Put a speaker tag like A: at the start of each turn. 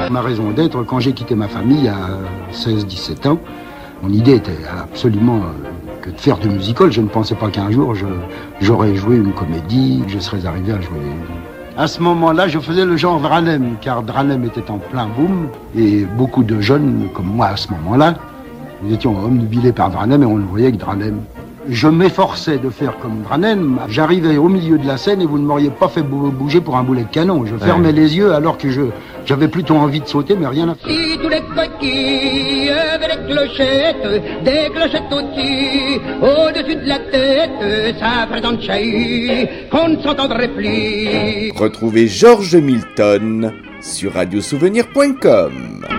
A: Ma raison d'être, quand j'ai quitté ma famille à 16-17 ans, mon idée était absolument que de faire du musical. Je ne pensais pas qu'un jour j'aurais joué une comédie, que je serais arrivé à jouer. À ce moment-là, je faisais le genre Dranem, car Dranem était en plein boom, et beaucoup de jeunes, comme moi à ce moment-là, nous étions omnubilés par Dranem et on le voyait que Dranem. Je m'efforçais de faire comme Dranem. J'arrivais au milieu de la scène et vous ne m'auriez pas fait bouger pour un boulet de canon. Je fermais les yeux alors que j'avais plutôt envie de sauter, mais rien à faire.
B: Si tous les coquilles avec les clochettes, des clochettes au-dessus de la tête, ça ferait tant de chahut qu'on ne s'entendrait plus.
C: Retrouvez Georges Milton sur radiosouvenir.com.